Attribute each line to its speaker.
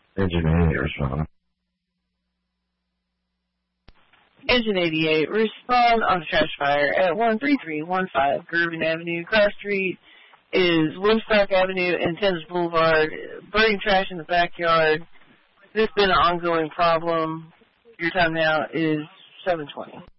Speaker 1: Engine 88 respond.
Speaker 2: Engine 88, respond on a trash fire at 13315 Gervin Avenue. Cross Street is Woodstock Avenue and Thames Boulevard. Burning trash in the backyard. This has been an ongoing problem. Your time now is 7:20.